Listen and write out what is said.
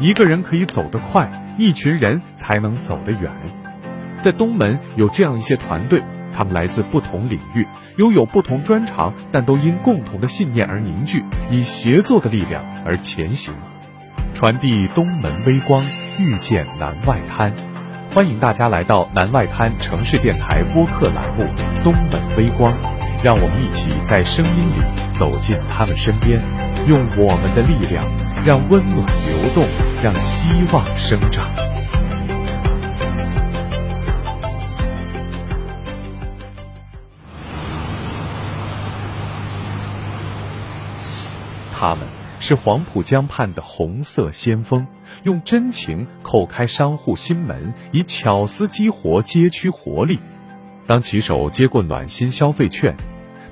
一个人可以走得快，一群人才能走得远。在东门有这样一些团队，他们来自不同领域，拥有不同专长，但都因共同的信念而凝聚，以协作的力量而前行，传递东门微光，遇见南外滩。欢迎大家来到南外滩城市电台播客栏目东门微光，让我们一起在声音里走进他们身边，用我们的力量让温暖流动，让希望生长。他们是黄浦江畔的红色先锋，用真情叩开商户心门，以巧思激活街区活力。当骑手接过暖心消费券，